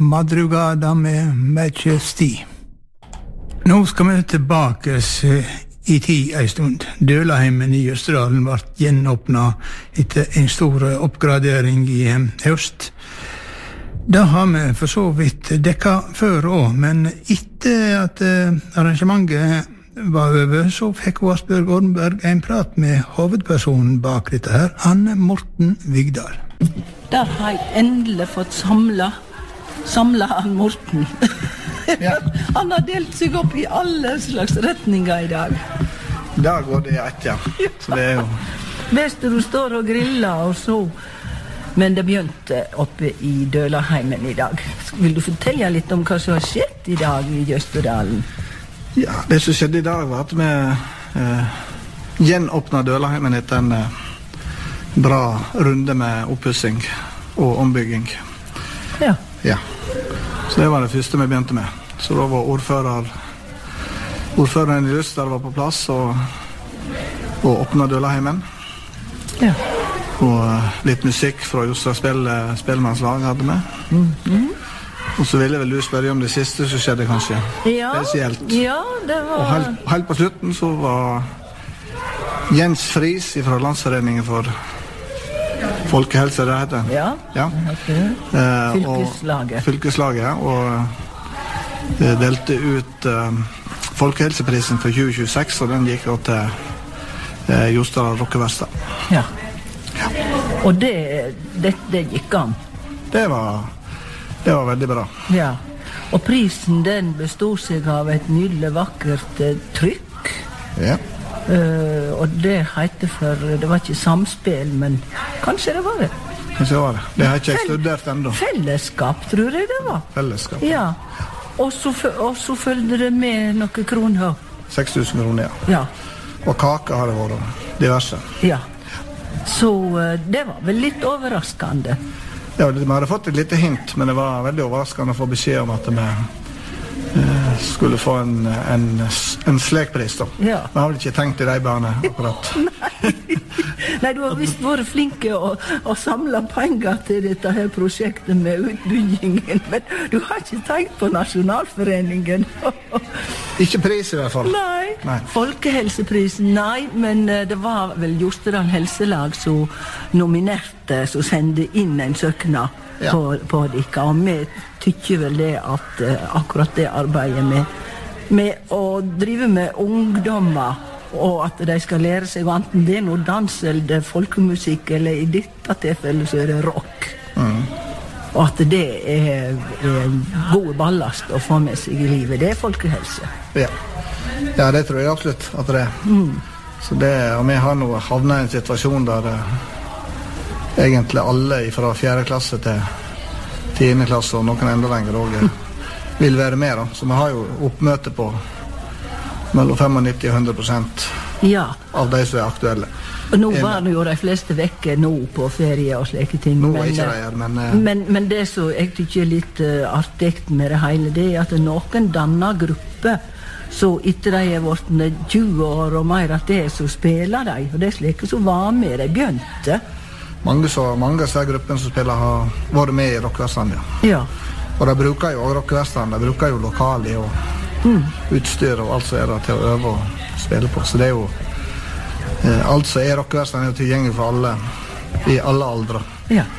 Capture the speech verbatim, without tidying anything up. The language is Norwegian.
Madrugada med Majesty. Nå skal vi tilbake i tid en stund. Dølaheimen i Østerdalen ble gjenåpnet etter en stor oppgradering i høst. Det har vi for så vidt dekket før også, men etter at arrangementet var over, så fikk Asbjørg Ornberg en prat med hovedpersonen bak dette her, Anne Morten Vigdal. Der har jeg endelig fått samlet Samla han Morten. Ja. Han har delt seg opp i alle slags retninger i dag. Der går det i ett, ja. Så det er jo... Best du står og griller og så. Men det begynte oppe i Dølaheimen i dag. Vil du fortelle litt om hva som har skjedd i dag i Østerdalen? Ja, det som skjedde i dag var at vi eh, gjenåpnet Dølaheimen etter en eh, bra runde med oppussing og ombygging. Ja. Ja, så det var det første vi begynte med. Så da var ordfører, ordføreren i Lyst der var på plass og, og åpnet Dølaheimen. Ja. Og litt musikk fra Jostra Spell, Spellemannslag hadde vi. Mm -hmm. Og så ville vel du spørre om det siste som skjedde kanskje. Ja, spesielt. Ja, det var... Og helt, helt på slutten så var Jens Friis fra Landsforeningen for Folkehelse, det heter. Ja, ja. Eh, fylkeslaget. Og, fylkeslaget, og eh, delte ut eh, Folkehelseprisen for tjue tjueseks, og den gikk til eh, Jostedal Rockeverkstad. Ja. Ja. Og det, det, det gikk an? Det var, det var veldig bra. Ja. Og prisen den bestod seg av et nydelig vakkert eh, trykk. Ja. Uh, og det heter for, det var ikke samspill, men kanskje det var det. Kanskje det var det. Det har ikke jeg studert enda. Fellesskap, tror jeg det var. Fellesskap. Ja. Og så, og så følgde det med noen kroner. seks tusen kroner, ja. Ja. Og kake har det vært, diverse. Ja. Så uh, det var vel litt overraskende. Ja, vi hadde fått et lite hint, men det var veldig overraskende å få beskjed om at vi Uh, skulle få en, en, en slekpris da. Ja. Men jeg har vel ikke tenkt i de bane akkurat. Nei. Nei, du har visst vært flinke å, å samle penger til dette her prosjektet med utbyggingen, men du har ikke tenkt på Nasjonalforeningen. Ikke pris i hvert fall. Nei. Nei. Folkehelseprisen, nei, men uh, det var vel Jostedal Helselag som nominerte, som sendte inn en søknad. Ja. På, på dere, og vi tykker vel det at uh, akkurat det arbeidet med, med å drive med ungdommer, og at de skal lære seg enten det er noe dans eller det er folkemusikk, eller i dette tilfellet så er det rock. Mm. Og at det er, er god ballast å få med seg i livet, det er folkehelse. Ja, ja det tror jeg absolutt at det er. Mm. Så det, og vi har nå havnet i en situasjon der uh, egentlig alle fra fjerde klasse til tiende klasse og noen enda lenger også vil være med da. Så vi har jo oppmøte på mellom nittefem og hundre prosent ja. Av de som er aktuelle. Og nå var det jo de fleste vekke nå på ferie og slike ting. Nå men, er ikke det her, men, uh, men... Men det som jeg tykker er litt uh, artig med det hele, det er at noen danner gruppe så etter de er vært tjue år og mer at det så spiller de, og det er slike som var med, de begynte. Mange, så, mange av disse gruppene som spiller har vært med i Rockeverkstad, ja. Ja. Og de bruker jo Rockeverkstad, de bruker jo lokale og mm. utstyr og alt som er der til å øve og spille på. Så det er jo, eh, alt som er Rockeverkstad er jo tilgjengelig for alle, i alle aldre. Ja.